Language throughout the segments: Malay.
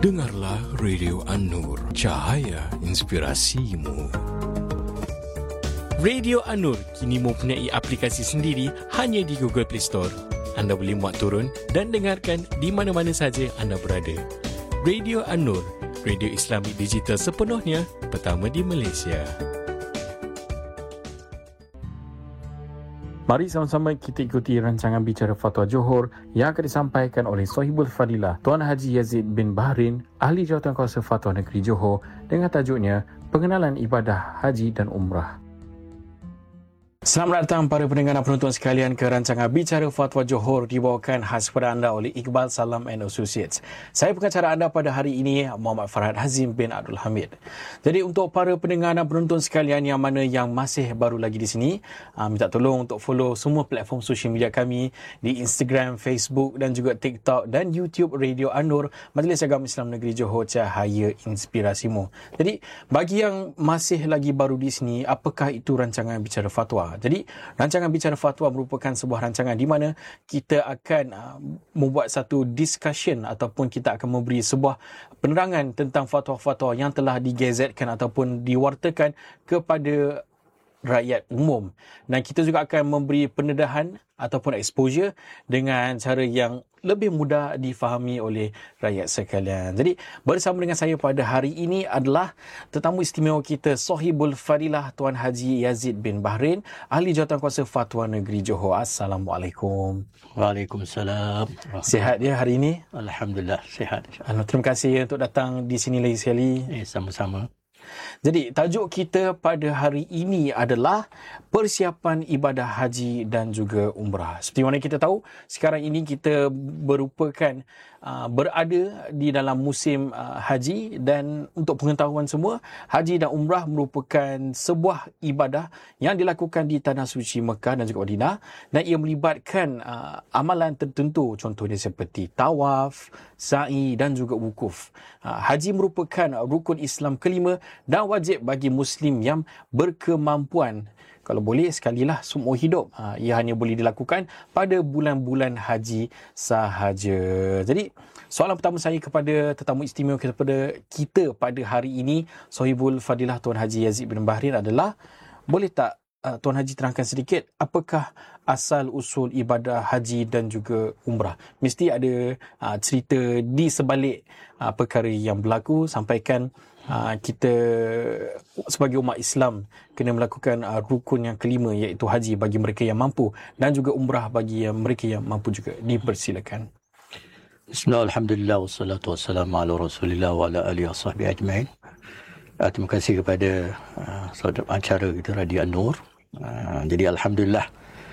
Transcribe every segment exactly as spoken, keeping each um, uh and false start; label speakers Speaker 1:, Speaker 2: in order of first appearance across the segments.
Speaker 1: Dengarlah Radio An-Nur, cahaya inspirasimu. Radio An-Nur kini mempunyai aplikasi sendiri hanya di Google Play Store. Anda boleh muat turun dan dengarkan di mana-mana saja anda berada. Radio An-Nur, radio Islamik digital sepenuhnya, pertama di Malaysia.
Speaker 2: Mari sama-sama kita ikuti rancangan Bicara Fatwa Johor yang akan disampaikan oleh Sahibul Fadilah Tuan Haji Yazid bin Bahrin, Ahli Jawatankuasa Fatwa Negeri Johor, dengan tajuknya Pengenalan Ibadah Haji dan Umrah. Selamat datang para pendengar dan penonton sekalian ke rancangan Bicara Fatwa Johor, dibawakan khas kepada anda oleh Iqbal Salam and Associates. Saya pengacara anda pada hari ini, Muhammad Farhad Hazim bin Abdul Hamid. Jadi untuk para pendengar dan penonton sekalian yang mana yang masih baru lagi di sini, uh, minta tolong untuk follow semua platform sosial media kami di Instagram, Facebook dan juga TikTok dan YouTube Radio An-Nur, Majlis Agama Islam Negeri Johor, cahaya inspirasimu. Jadi bagi yang masih lagi baru di sini, apakah itu rancangan Bicara Fatwa? Jadi, rancangan Bicara Fatwa merupakan sebuah rancangan di mana kita akan uh, membuat satu discussion ataupun kita akan memberi sebuah penerangan tentang fatwa-fatwa yang telah digazetkan ataupun diwartakan kepada rakyat umum. Dan kita juga akan memberi pendedahan ataupun exposure dengan cara yang lebih mudah difahami oleh rakyat sekalian. Jadi bersama dengan saya pada hari ini adalah tetamu istimewa kita, Sahibul Fadilah Tuan Haji Yazid bin Bahrin, Ahli Jawatankuasa Fatwa Negeri Johor. Assalamualaikum.
Speaker 3: Waalaikumsalam.
Speaker 2: Sihat dia hari ini?
Speaker 3: Alhamdulillah sihat.
Speaker 2: Terima kasih untuk datang di sini lagi sekali.
Speaker 3: Eh, sama-sama.
Speaker 2: Jadi tajuk kita pada hari ini adalah persiapan ibadah haji dan juga umrah. Seperti mana kita tahu, sekarang ini kita merupakan uh, berada di dalam musim uh, haji, dan untuk pengetahuan semua, haji dan umrah merupakan sebuah ibadah yang dilakukan di tanah suci Mekah dan juga Madinah, dan ia melibatkan uh, amalan tertentu, contohnya seperti tawaf, sa'i dan juga wukuf. Uh, haji merupakan rukun Islam kelima dan wajib bagi Muslim yang berkemampuan. Kalau boleh, sekalilah seumur hidup. Ha, ia hanya boleh dilakukan pada bulan-bulan haji sahaja. Jadi, soalan pertama saya kepada tetamu istimewa kepada kita pada hari ini, Sahibul Fadilah Tuan Haji Yazid bin Bahrin, adalah, boleh tak uh, Tuan Haji terangkan sedikit apakah asal usul ibadah haji dan juga umrah? Mesti ada uh, cerita di sebalik uh, perkara yang berlaku. Sampaikan uh, kita sebagai umat Islam kena melakukan uh, rukun yang kelima, iaitu haji bagi mereka yang mampu, dan juga umrah bagi yang mereka yang mampu juga. Dipersilakan.
Speaker 3: Bismillah, alhamdulillah, wassalatu wassalamu ala rasulillah wa ala alihi wa sahbihi ajma'in. Uh, terima kasih kepada uh, saudara acara kita Radio An-Nur. Uh, jadi alhamdulillah,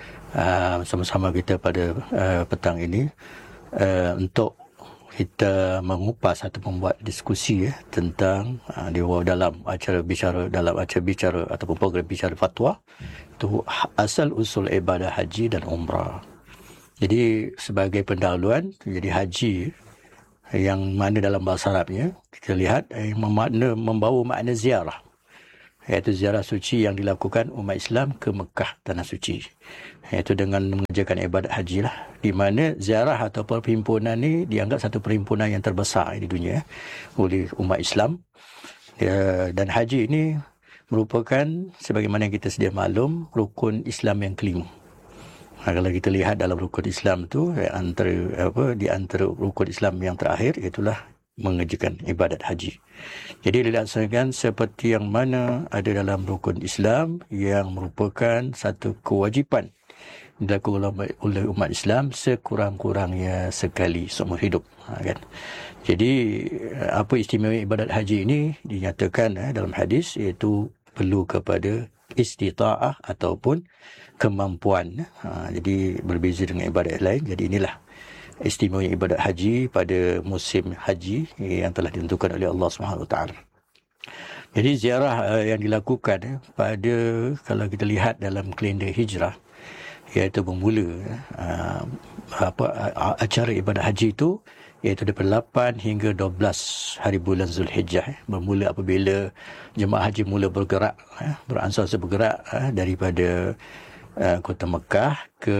Speaker 3: uh, sama-sama kita pada uh, petang ini uh, untuk kita mengupas atau membuat diskusi ya, tentang uh, di dalam acara bicara dalam acara bicara ataupun program Bicara Fatwa itu asal usul ibadah haji dan umrah. Jadi sebagai pendahuluan, jadi haji yang mana dalam bahasa Arabnya kita lihat eh, memakna, membawa makna ziarah, iaitu ziarah suci yang dilakukan umat Islam ke Mekah, tanah suci, iaitu dengan mengerjakan ibadat haji lah, di mana ziarah atau perhimpunan ni dianggap satu perhimpunan yang terbesar di dunia oleh umat Islam. Ya, dan haji ini merupakan, sebagaimana yang kita sedia maklum, rukun Islam yang kelima. Ha, kalau kita lihat dalam rukun Islam tu, antara apa di antara rukun Islam yang terakhir, itulah mengerjakan ibadat haji. Jadi dilaksanakan seperti yang mana ada dalam rukun Islam yang merupakan satu kewajipan dilakukan oleh umat Islam sekurang-kurangnya sekali seumur hidup. Ha, kan? Jadi apa istimewa ibadat haji ini dinyatakan eh, dalam hadis, iaitu perlu kepada istita'ah ataupun kemampuan. Ha, jadi berbeza dengan ibadat lain. Jadi inilah istimewa ibadat haji pada musim haji yang telah ditentukan oleh Allah Subhanahu Wa Taala. Jadi ziarah uh, yang dilakukan eh, pada, kalau kita lihat dalam kalender hijrah, iaitu bermula uh, apa uh, acara ibadat haji itu, iaitu daripada lapan hingga dua belas hari bulan Zulhijjah, eh, bermula apabila jemaah haji mula bergerak, eh, beransur bergerak eh, daripada uh, kota Mekah ke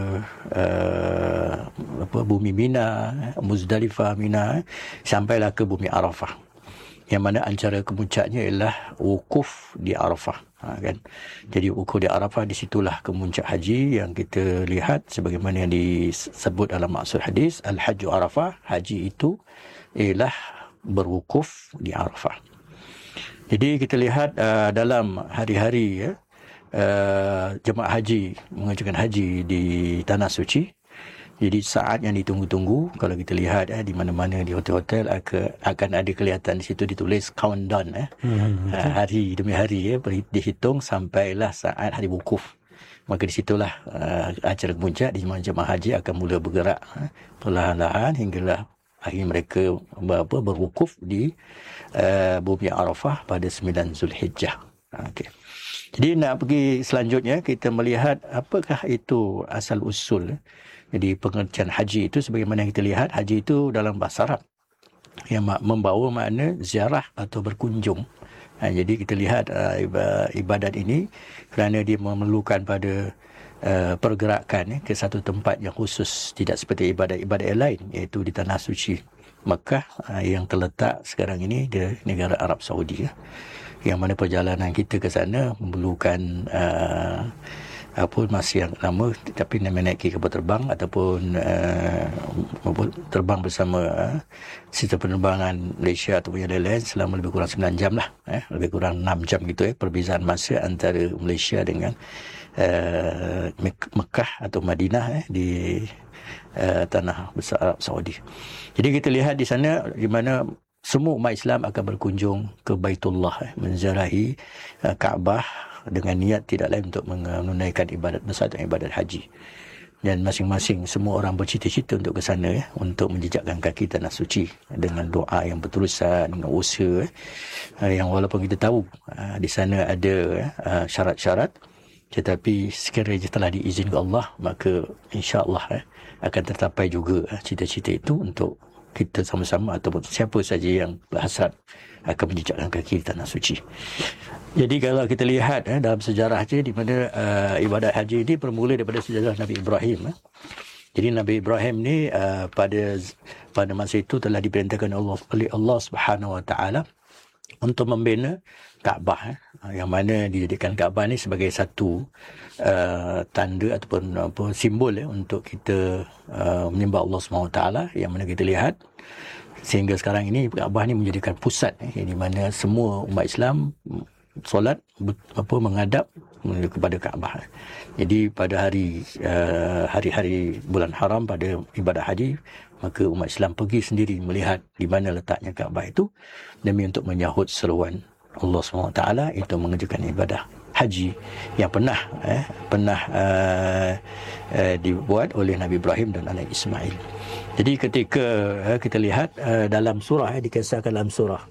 Speaker 3: uh, apa bumi Mina, Muzdalifah, Mina, sampailah ke bumi Arafah, yang mana antara kemuncaknya ialah wukuf di Arafah. Ha, kan? Jadi wukuf di Arafah, di situlah kemuncak haji yang kita lihat sebagaimana yang disebut dalam maksud hadis, Al-Hajju Arafah, haji itu ialah berwukuf di Arafah. Jadi kita lihat uh, dalam hari-hari ya, uh, jemaah haji mengerjakan haji di Tanah Suci. Jadi saat yang ditunggu-tunggu, kalau kita lihat eh, di mana-mana di hotel-hotel akan, akan ada kelihatan di situ ditulis countdown eh. Hmm, uh, hari demi hari eh, dihitung sampailah saat hari wukuf. Maka di situlah uh, acara puncak di mana jemaah haji akan mula bergerak eh, perlahan-lahan hinggalah akhir mereka apa, berwukuf di uh, bumi Arafah pada sembilan Zulhijjah. Okey. Jadi nak pergi selanjutnya, kita melihat apakah itu asal usul. Jadi pengertian haji itu sebagaimana yang kita lihat, haji itu dalam bahasa Arab yang membawa makna ziarah atau berkunjung. Ha, jadi kita lihat uh, ibadat ini kerana dia memerlukan pada uh, pergerakan eh, ke satu tempat yang khusus, tidak seperti ibadat-ibadat yang lain, iaitu di Tanah Suci Mekah uh, yang terletak sekarang ini di negara Arab Saudi. Ya. Yang mana perjalanan kita ke sana memerlukan uh, apa masa yang lama, tapi menaiki kapal terbang ataupun uh, terbang bersama uh, sistem penerbangan Malaysia ataupun yang lain-lain selama lebih kurang sembilan jam lah, eh, lebih kurang enam jam gitu eh, perbezaan masa antara Malaysia dengan uh, Mekah atau Madinah eh, di uh, tanah besar Arab Saudi. Jadi kita lihat di sana di mana semua umat Islam akan berkunjung ke Baitullah, eh, menziarahi uh, Kaabah dengan niat tidak lain untuk menunaikan ibadat besar dan ibadat haji. Dan masing-masing semua orang bercita-cita untuk ke sana ya, untuk menjejakkan kaki tanah suci dengan doa yang berterusan, dengan usaha eh, yang walaupun kita tahu uh, di sana ada uh, syarat-syarat, tetapi sekiranya telah diizinkan Allah, maka insya-Allah eh, akan tercapai juga uh, cita-cita itu untuk kita sama-sama ataupun siapa saja yang berhasrat akan menjejakkan kaki di tanah suci. Jadi kalau kita lihat eh, dalam sejarah saja di mana uh, ibadat haji ini bermula daripada sejarah Nabi Ibrahim. Eh. Jadi Nabi Ibrahim ni uh, pada pada masa itu telah diperintahkan Allah oleh Allah Subhanahu Wa Taala untuk membina Kaabah, eh, yang mana dijadikan Kaabah ni sebagai satu uh, tanda ataupun apa simbol eh, untuk kita uh, menyembah Allah Subhanahu Wa Taala, yang mana kita lihat sehingga sekarang ini Kaabah ni menjadikan pusat eh, di mana semua umat Islam solat apa menghadap kepada Kaabah. Jadi pada hari uh, hari-hari bulan haram pada ibadah haji, maka umat Islam pergi sendiri melihat di mana letaknya Kaabah itu demi untuk menyahut seruan Allah subhanahu wa taala itu mengerjakan ibadah haji yang pernah eh, pernah uh, uh, dibuat oleh Nabi Ibrahim dan anak Ismail. Jadi ketika uh, kita lihat uh, dalam surah eh, dikisahkan dalam surah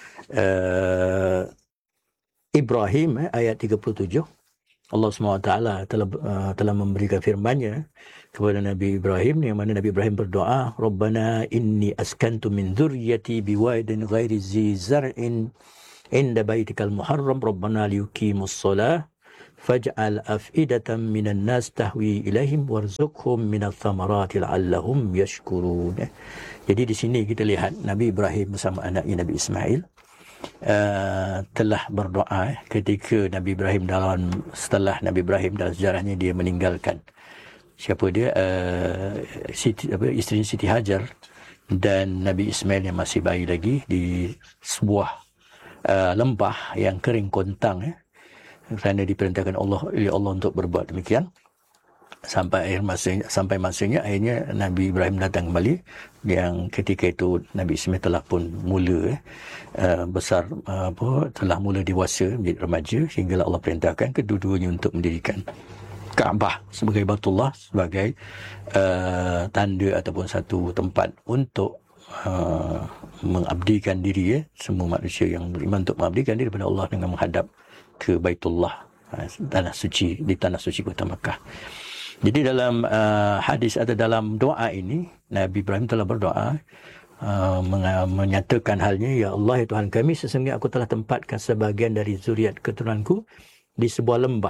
Speaker 3: uh, Ibrahim eh, ayat tiga puluh tujuh, Allah subhanahu wa taala telah uh, telah memberikan firman-Nya kepada Nabi Ibrahim, yang mana Nabi Ibrahim berdoa, Rabbana inni askantu min dzurriyyati biwadin ghairi zi zar'in inda baitikal muharram Rabbana liyuqimus shalah faj'al af'idatan minan nas tahwi ilaihim warzuqhum minats thamarati la'allahum yashkurun. Jadi di sini kita lihat Nabi Ibrahim bersama anaknya Nabi Ismail Uh, telah berdoa eh, ketika Nabi Ibrahim dalam setelah Nabi Ibrahim dalam sejarahnya dia meninggalkan siapa dia uh, Siti, apa, isteri Siti Hajar dan Nabi Ismail yang masih bayi lagi di sebuah uh, lembah yang kering kontang eh, kerana diperintahkan Allah oleh Allah untuk berbuat demikian. Sampai akhir masanya, sampai masanya akhirnya Nabi Ibrahim datang kembali, yang ketika itu Nabi Ismail telah pun mula eh, uh, besar uh, apa telah mula dewasa menjadi remaja, sehinggalah Allah perintahkan kedua-duanya untuk mendirikan Kaabah sebagai Baitullah, sebagai uh, tanda ataupun satu tempat untuk uh, mengabdikan diri eh, semua manusia yang beriman untuk mengabdikan diri kepada Allah dengan menghadap ke Baitullah, uh, tanah suci di tanah suci kota Makkah. Jadi dalam uh, hadis atau dalam doa ini Nabi Ibrahim telah berdoa uh, menyatakan halnya, ya Allah ya Tuhan kami, sesungguhnya aku telah tempatkan sebahagian dari zuriat keturunanku di sebuah lembah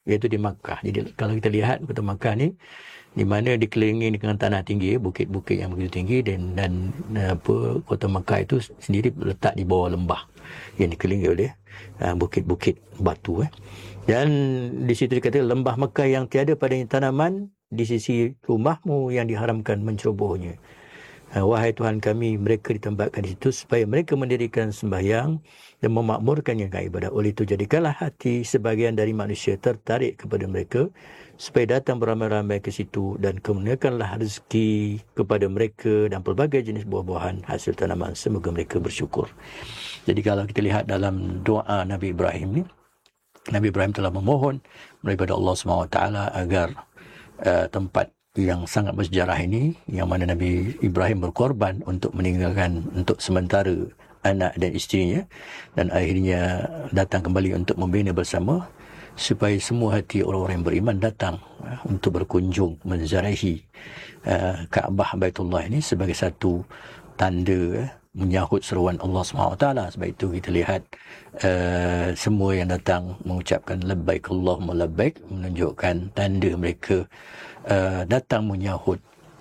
Speaker 3: iaitu di Makkah. Jadi kalau kita lihat kota Makkah ni, di mana dikelilingi dengan tanah tinggi, bukit-bukit yang begitu tinggi, dan dan apa kota Makkah itu sendiri letak di bawah lembah yang dikelilingi oleh uh, bukit-bukit batu. Eh. Dan di situ dikatakan lembah Makkah yang tiada padanya tanaman di sisi rumahmu yang diharamkan mencerobohnya. Wahai Tuhan kami, mereka ditempatkan di situ supaya mereka mendirikan sembahyang dan memakmurkannya dengan ibadah. Oleh itu jadikanlah hati sebahagian dari manusia tertarik kepada mereka supaya datang beramai-ramai ke situ, dan kurniakanlah rezeki kepada mereka dan pelbagai jenis buah-buahan hasil tanaman. Semoga mereka bersyukur. Jadi kalau kita lihat dalam doa Nabi Ibrahim ni, Nabi Ibrahim telah memohon daripada Allah subhanahu wa taala agar uh, tempat yang sangat bersejarah ini, yang mana Nabi Ibrahim berkorban untuk meninggalkan untuk sementara anak dan isterinya, dan akhirnya datang kembali untuk membina bersama, supaya semua hati orang-orang yang beriman datang uh, untuk berkunjung menziarahi uh, Kaabah Baitullah ini sebagai satu tanda uh, menyahut seruan Allah subhanahu wa taala. Sebab itu kita lihat uh, semua yang datang mengucapkan labbaik Allahumma labbaik, menunjukkan tanda mereka Uh, datang menyahut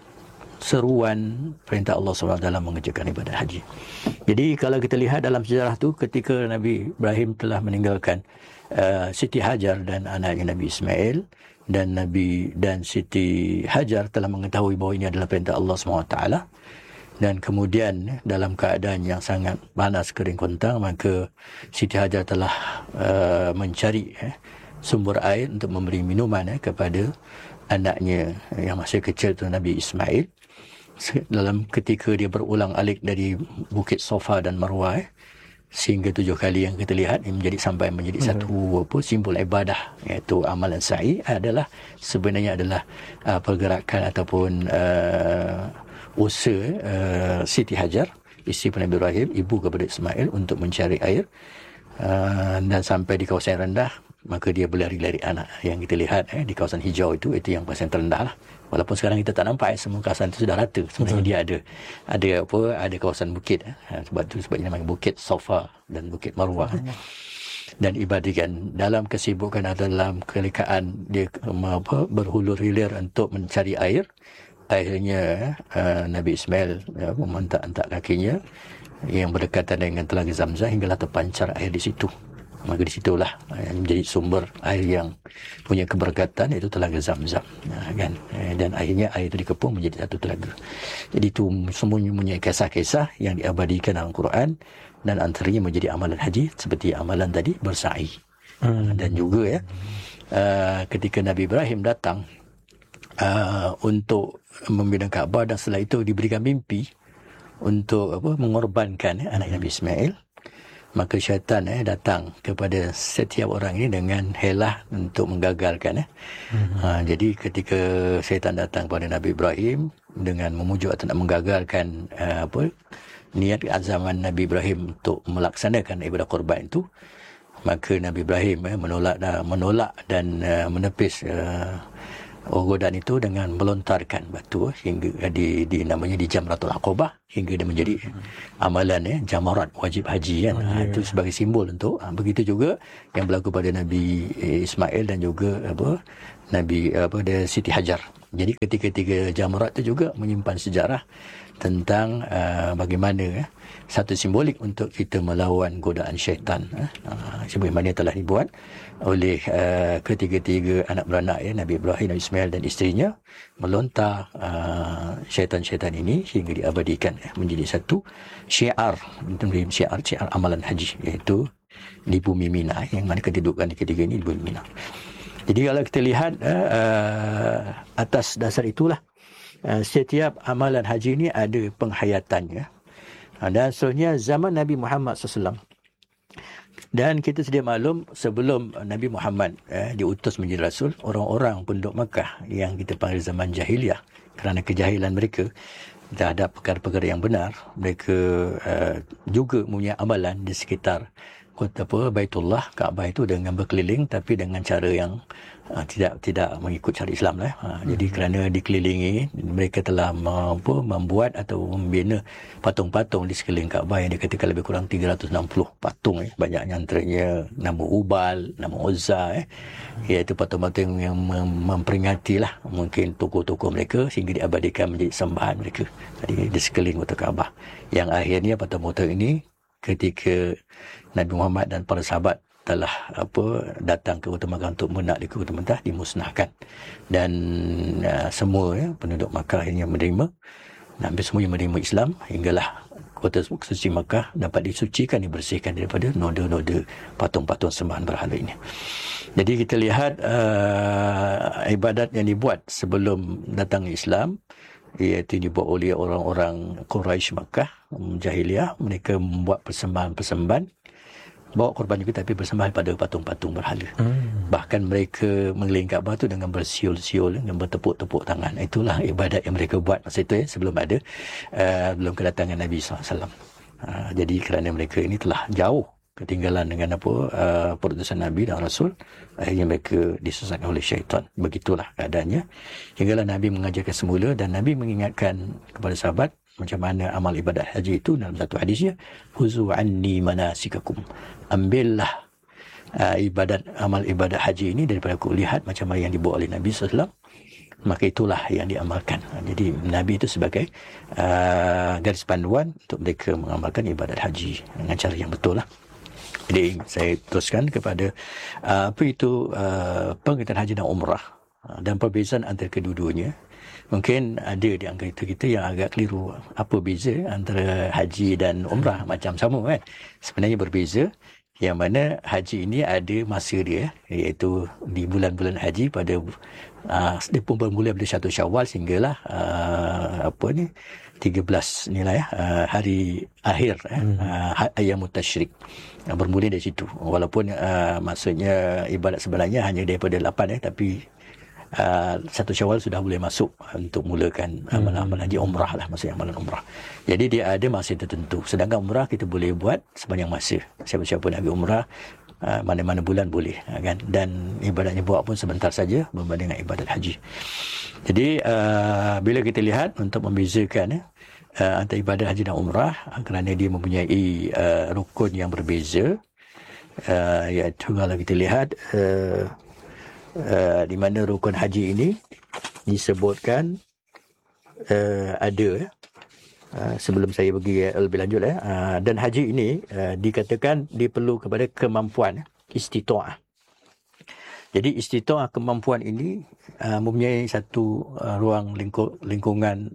Speaker 3: seruan perintah Allah subhanahu wa taala mengerjakan ibadat haji. Jadi kalau kita lihat dalam sejarah tu, ketika Nabi Ibrahim telah meninggalkan uh, Siti Hajar dan anaknya Nabi Ismail, dan Nabi dan Siti Hajar telah mengetahui bahawa ini adalah perintah Allah subhanahu wa taala, dan kemudian dalam keadaan yang sangat panas kering kontang, maka Siti Hajar telah uh, mencari eh, sumber air untuk memberi minuman eh, kepada anaknya yang masih kecil tu Nabi Ismail. Dalam ketika dia berulang alik dari Bukit Safa dan Marwah eh, sehingga tujuh kali yang kita lihat ini menjadi sampai menjadi hmm. satu apa simbol ibadah, iaitu amalan sa'i adalah sebenarnya adalah uh, pergerakan ataupun uh, usaha uh, Siti Hajar, isteri Nabi Ibrahim, ibu kepada Ismail, untuk mencari air, uh, dan sampai di kawasan rendah maka dia berlari-lari anak. Yang kita lihat eh, di kawasan hijau itu, itu yang kawasan terendah lah. Walaupun sekarang kita tak nampak eh, semua kawasan itu sudah rata. Sebenarnya Betul. dia ada ada apa ada kawasan bukit eh. Sebab itu sebabnya namanya Bukit Safa dan Bukit Marwah. Eh. Dan ibadikan dalam kesibukan atau dalam kelekaan dia apa, berhulur hilir untuk mencari air. Akhirnya uh, Nabi Ismail ya, memantak-antak kakinya yang berdekatan dengan Telaga Zamzam hinggalah terpancar air di situ. Maka di situlah yang menjadi sumber air yang punya keberkatan, iaitu Telaga Zamzam, kan? Dan akhirnya air itu dikepung menjadi satu telaga. Jadi itu semuanya punya kisah-kisah yang diabadikan dalam Quran, dan antaranya menjadi amalan haji seperti amalan tadi bersa'i. Hmm. Dan juga ya uh, ketika Nabi Ibrahim datang uh, untuk membina Kaabah, dan setelah itu diberikan mimpi untuk apa mengorbankan eh, anak Nabi Ismail. Maka syaitan eh, datang kepada setiap orang ini dengan helah untuk menggagalkan. Eh. Hmm. Ha, jadi ketika syaitan datang kepada Nabi Ibrahim dengan memujuk atau nak menggagalkan uh, apa niat azaman Nabi Ibrahim untuk melaksanakan ibadah korban itu, maka Nabi Ibrahim eh, menolak menolak dan uh, menepis uh, godaan itu dengan melontarkan batu eh, hingga di, di namanya di Jamratul Aqabah, hingga dia menjadi amalan eh, jamarat wajib haji kan. Oh, ha, itu sebagai simbol untuk ha, begitu juga yang berlaku pada Nabi Ismail dan juga apa Nabi apa dia Siti Hajar. Jadi ketiga-tiga jamarat itu juga menyimpan sejarah tentang uh, bagaimana eh, satu simbolik untuk kita melawan godaan syaitan eh, uh, sebagaimana telah dibuat oleh uh, ketiga-tiga anak beranak ya, Nabi Ibrahim, Nabi Ismail dan isterinya, melontar uh, syaitan-syaitan ini hingga diabadikan eh, menjadi satu syiar, menjadi syiar syiar amalan haji, iaitu di bumi Mina, yang mana kedudukan di ketiga ini di bumi Mina. Jadi kalau kita lihat uh, uh, atas dasar itulah Uh, setiap amalan haji ini ada penghayatannya. Uh, dan sebenarnya zaman Nabi Muhammad sallallahu alaihi wasallam, dan kita sedia maklum sebelum Nabi Muhammad uh, diutus menjadi Rasul, orang-orang penduduk Makkah yang kita panggil zaman jahiliah, kerana kejahilan mereka terhadap perkara-perkara yang benar, mereka uh, juga punya amalan di sekitar kota apa Baitullah, Kaabah itu, dengan berkeliling tapi dengan cara yang uh, tidak tidak mengikut syariat Islam lah. Uh, hmm. Jadi kerana dikelilingi, mereka telah mampu membuat atau membina patung-patung di sekeliling Kaabah yang dikatakan lebih kurang tiga ratus enam puluh patung. Eh. Banyaknya antaranya nama Hubal, nama Uzza, eh. iaitu patung-patung yang mem- memperingati lah mungkin tokoh-tokoh mereka sehingga diabadikan menjadi sembahan mereka. Jadi di sekeliling kota Kaabah. Yang akhirnya patung-patung ini ketika Nabi Muhammad dan para sahabat telah apa datang ke Kota Makkah untuk menakluk ke Kota Makkah, dimusnahkan. Dan uh, semua ya, penduduk Makkah akhirnya menerima, hampir semua yang menerima Islam, hinggalah Kota Suci Makkah dapat disucikan, dibersihkan daripada noda-noda patung-patung sembahan berhala ini. Jadi kita lihat uh, ibadat yang dibuat sebelum datang Islam, iaitu dibuat oleh orang-orang Quraisy Makkah jahiliah. Mereka membuat persembahan-persembahan, bawa korban juga tapi bersembahan pada patung-patung berhala. Hmm. Bahkan mereka mengelilingi Kaabah tu dengan bersiul-siul, dengan bertepuk-tepuk tangan. Itulah ibadat yang mereka buat masa itu ya, sebelum ada uh, belum kedatangan Nabi sallallahu alaihi wasallam. Uh, jadi kerana mereka ini telah jauh ketinggalan dengan apa uh, perutusan Nabi dan Rasul, akhirnya mereka disesatkan oleh syaitan. Begitulah keadaannya. Hinggalah Nabi mengajarkan semula, dan Nabi mengingatkan kepada sahabat macam mana amal ibadat haji itu dalam satu hadisnya, huzu anni manasikakum, ambillah uh, ibadat amal ibadat haji ini daripada aku, lihat macam mana yang dibuat oleh Nabi sallallahu alaihi wasallam, maka itulah yang diamalkan. Jadi Nabi itu sebagai uh, garis panduan untuk mereka mengamalkan ibadat haji dengan cara yang betul lah. Jadi saya teruskan kepada uh, apa itu uh, pengertian haji dan umrah uh, dan perbezaan antara kedua-duanya. Mungkin ada di antara kita yang agak keliru, apa beza antara haji dan umrah, macam sama kan? Sebenarnya berbeza. Yang mana haji ini ada masa dia, iaitu di bulan-bulan haji pada uh, dia pun bermula pada satu Syawal sehinggalah uh, apa ni tiga belas inilah ya, uh, hari akhir hmm. uh, Ayyamut Tasyrik. Uh, bermula dari situ. Walaupun uh, maksudnya ibadat sebenarnya hanya daripada lapan ya, tapi Uh, satu Syawal sudah boleh masuk untuk mulakan amalan-amalan haji, umrah lah, maksudnya amalan umrah. Jadi dia ada masa tertentu. Sedangkan umrah kita boleh buat sepanjang masa. Siapa-siapa nak pergi umrah uh, mana-mana bulan boleh, uh, kan. Dan ibadatnya buat pun sebentar saja berbanding dengan ibadat haji. Jadi uh, bila kita lihat untuk membezakan uh, antara ibadat haji dan umrah, uh, kerana dia mempunyai uh, rukun yang berbeza, uh, iaitu kalau kita lihat uh, Uh, di mana rukun haji ini disebutkan uh, ada uh, sebelum saya pergi uh, lebih lanjut eh, uh, dan haji ini uh, dikatakan diperlu kepada kemampuan istita'ah. Jadi istita'ah, kemampuan ini uh, mempunyai satu uh, ruang lingkup, lingkungan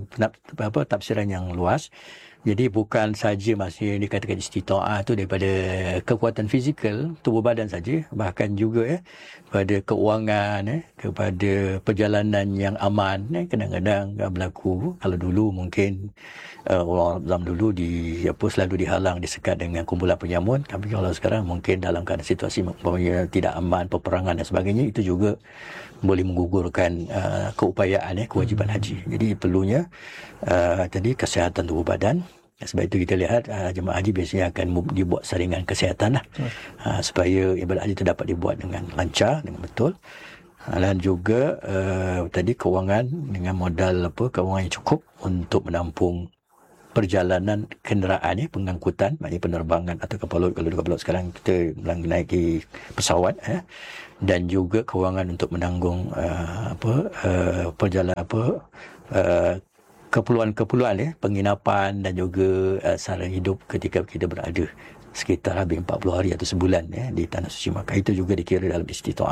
Speaker 3: apa tafsiran yang luas. Jadi bukan saja masih dikatakan istita'ah itu daripada kekuatan fizikal tubuh badan saja, bahkan juga ya pada keuangan, eh, kepada perjalanan yang aman. Eh, kadang-kadang berlaku kalau dulu mungkin uh, orang zaman dulu di apa selalu dihalang, disekat dengan kumpulan penyamun. Tapi kalau sekarang mungkin dalam keadaan situasi tidak aman, peperangan dan sebagainya, itu juga boleh menggugurkan uh, keupayaan, eh, kewajiban haji. Jadi perlunya uh, tadi kesihatan tubuh badan. Sebab itu kita lihat uh, jemaah haji biasanya akan dibuat saringan kesihatan lah, uh, supaya ibadat haji itu dapat dibuat dengan lancar, dengan betul. Uh, dan juga uh, tadi kewangan dengan modal apa kewangan yang cukup untuk menampung perjalanan kenderaan, eh, pengangkutan, maknanya penerbangan atau kapal laut. Kalau di kapal laut sekarang kita menaiki pesawat, eh, dan juga kewangan untuk menanggung uh, apa uh, perjalanan apa uh, keperluan-keperluan, ya, penginapan dan juga uh, sara hidup ketika kita berada sekitar habis empat puluh hari atau sebulan, ya, di Tanah Suci Makkah. Itu juga dikira dalam istita'ah.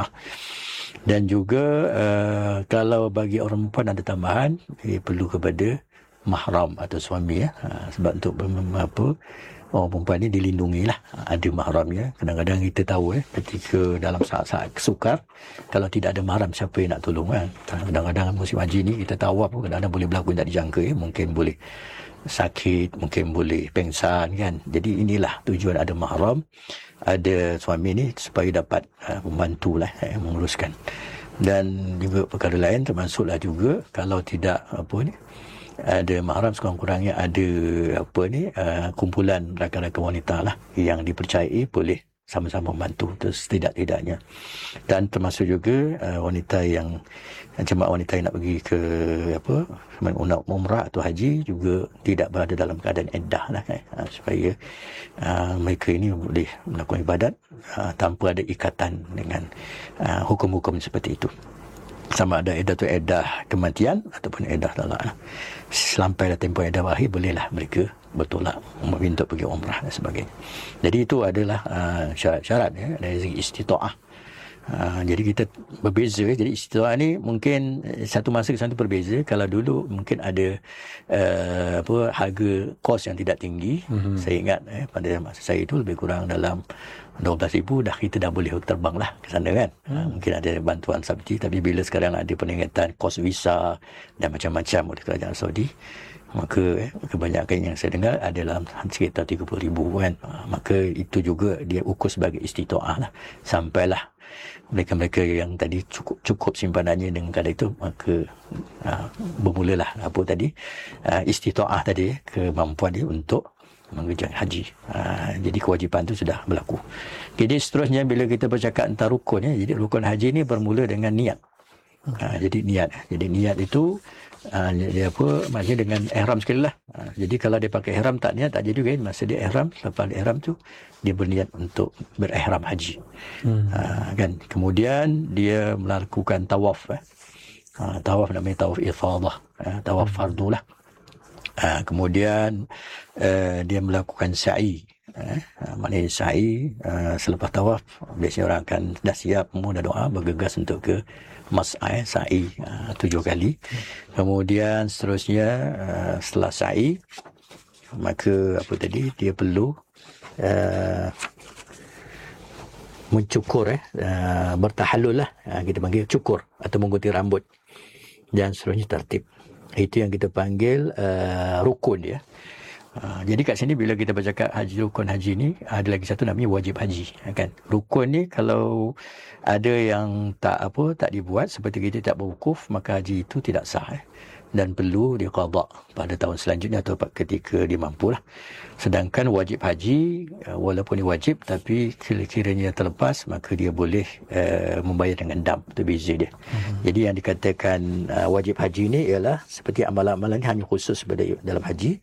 Speaker 3: Dan juga uh, kalau bagi orang perempuan ada tambahan, eh, perlu kepada mahram atau suami, ya. Uh, sebab untuk apa orang perempuan ni dilindungi lah, ada mahramnya. Kadang-kadang kita tahu, eh, ketika dalam saat-saat sukar, kalau tidak ada mahram, siapa yang nak tolong, kan? Kadang-kadang musim haji ni kita tahu apa, kadang-kadang boleh berlaku yang tak dijangka, ya. Mungkin boleh sakit, mungkin boleh pengsan, kan? Jadi inilah tujuan ada mahram, ada suami ni, supaya dapat uh, membantulah, eh, menguruskan. Dan juga perkara lain termasuklah juga kalau tidak apa ni ada mahram, sekurang-kurangnya ada apa ni uh, kumpulan rakan-rakan wanita lah yang dipercayai boleh sama-sama membantu terus tidak-tidaknya. Dan termasuk juga uh, wanita yang jemaah wanita yang nak pergi ke apa nak umrah atau haji juga tidak berada dalam keadaan iddah lah kan, uh, supaya uh, mereka ini boleh melakukan ibadat uh, tanpa ada ikatan dengan uh, hukum-hukum seperti itu. Sama ada iddah tu iddah kematian ataupun iddah talak. Sampai dah tempoh iddah berakhir, bolehlah mereka bertolak untuk pergi umrah dan sebagainya. Jadi itu adalah uh, syarat-syarat ya, dari segi istita'ah. Uh, jadi kita berbeza. Jadi istita'ah ni mungkin satu masa ke satu berbeza. Kalau dulu mungkin ada uh, apa harga kos yang tidak tinggi. Mm-hmm. Saya ingat eh, pada masa saya itu lebih kurang dalam dua belas ribu dah kita dah boleh terbang lah ke sana kan. Hmm. Uh, mungkin ada bantuan subsidi, tapi bila sekarang ada peningkatan kos visa dan macam-macam oleh kerajaan Saudi, maka eh, kebanyakan yang saya dengar adalah sekitar tiga puluh ribu kan. Uh, maka itu juga dia ukur sebagai istita'ah lah. Sampailah mereka-mereka yang tadi cukup cukup simpanannya dengan kadar itu, maka uh, bermulalah apa tadi uh, istita'ah tadi, kemampuan dia untuk mengerjakan haji. Ha, jadi kewajipan itu sudah berlaku. Jadi seterusnya bila kita bercakap tentang rukun ya, jadi rukun haji ni bermula dengan niat. Ha, jadi niat. Jadi niat itu ha, dia apa maksudnya dengan ihram sekali lah. Ha, jadi kalau dia pakai ihram tak niat tak jadi juga. Masa dia ihram, lepas ihram tu dia berniat untuk berihram haji. Hmm. Ha, kan. Kemudian dia melakukan tawaf. Eh. Ha, tawaf namanya tawaf ifadah. Ha, tawaf fardu lah. Uh, kemudian uh, dia melakukan sa'i. Uh, maknanya sa'i uh, selepas tawaf biasanya orang akan dah siap, semua dah doa, bergegas untuk ke mas'ai, sa'i uh, tujuh kali. Kemudian seterusnya uh, setelah sa'i, maka apa tadi dia perlu uh, mencukur eh uh, bertahallul lah, uh, kita panggil cukur atau menggunting rambut, dan seterusnya tertib. Itu yang kita panggil uh, rukun dia. Uh, jadi kat sini bila kita bercakap haji, rukun haji ni ada lagi satu namanya wajib haji, kan. Rukun ni kalau ada yang tak apa tak dibuat, seperti kita tak berwukuf, maka haji itu tidak sah eh. Dan perlu diqada pada tahun selanjutnya atau ketika dia mampulah. Sedangkan wajib haji walaupun dia wajib tapi kira-kiranya terlepas, maka dia boleh uh, membayar dengan dam. Itu beza dia. Uh-huh. Jadi yang dikatakan uh, wajib haji ni ialah seperti amalan-amalan ni hanya khusus pada dalam haji,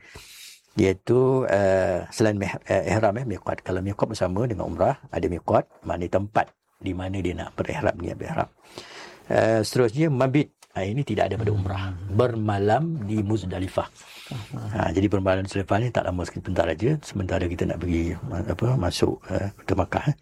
Speaker 3: iaitu uh, selain mih, uh, ihram eh miqat. Kalau miqat bersama dengan umrah, ada miqat, maknanya tempat di mana dia nak berihram, niat berihram. Uh, seterusnya mabit. Ha, ini tidak ada pada umrah. Bermalam di Muzdalifah. Ha, jadi bermalam di Muzdalifah ni tak lama, sebentar aja. Sementara kita nak pergi apa masuk uh, ke Makkah.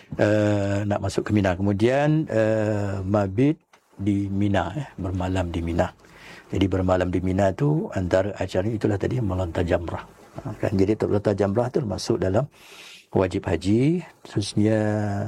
Speaker 3: Uh, nak masuk ke Mina. Kemudian uh, mabit di Mina. Eh, bermalam di Mina. Jadi bermalam di Mina tu antara acara itulah tadi melontar jamrah. Ha, kan? Jadi melontar jamrah tu masuk dalam wajib haji. Khususnya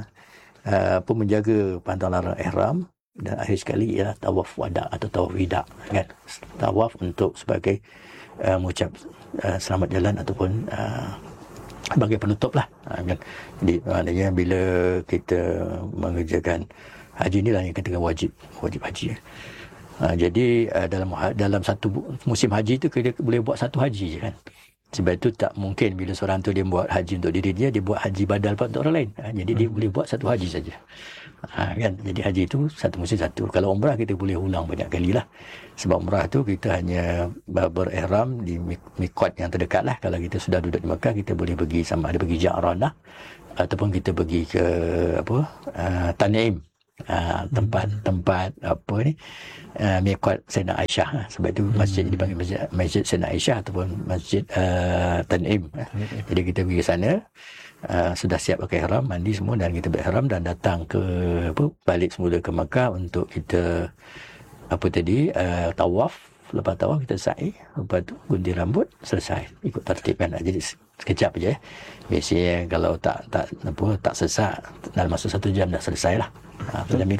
Speaker 3: uh, pun menjaga pantang larang ihram. Dan akhir sekali ialah tawaf wada atau tawaf wida, kan, tawaf untuk sebagai uh, mengucap uh, selamat jalan ataupun uh, sebagai penutup lah, uh, kan. Jadi maknanya bila kita mengerjakan haji ni lah yang kita wajib wajib haji. Uh, jadi uh, dalam dalam satu musim haji tu kita boleh buat satu haji je, kan. Sebab itu tak mungkin bila seorang tu dia buat haji untuk diri dia, dia buat haji badal untuk orang lain. Uh, jadi hmm. dia boleh buat satu haji saja. Ha, kan? Jadi haji itu satu musim satu. Kalau umrah kita boleh ulang banyak kali lah. Sebab umrah tu kita hanya berihram di miqat yang terdekat lah. Kalau kita sudah duduk di Mekah, kita boleh pergi sama ada pergi Ja'ranah ataupun kita pergi ke apa uh, Tan'im, uh, tempat tempat apa ni uh, miqat Sayyidina Aisyah. Sebab itu masjid hmm. dipanggil masjid, masjid Sayyidina Aisyah ataupun masjid uh, Tan'im. Jadi kita pergi ke sana. Uh, sudah siap pakai ihram, mandi semua, dan kita berihram dan datang ke apa balik semula ke Makkah untuk kita apa tadi uh, tawaf. Lepas tawaf kita sa'i, lepas tu gunting rambut, selesai, ikut tertib, kan. Jadi sekejap aja. Biasanya kalau tak tak apa tak sesak dalam masa satu jam dah selesai lah. Ha,